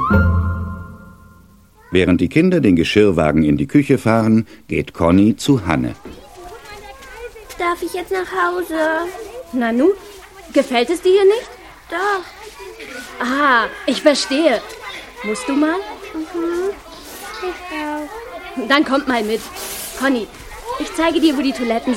Während die Kinder den Geschirrwagen in die Küche fahren, geht Conny zu Hanne. Darf ich jetzt nach Hause? Nanu, gefällt es dir hier nicht? Doch. Ah, ich verstehe. Musst du mal? Ich auch. Dann kommt mal mit. Conny, ich zeige dir, wo die Toiletten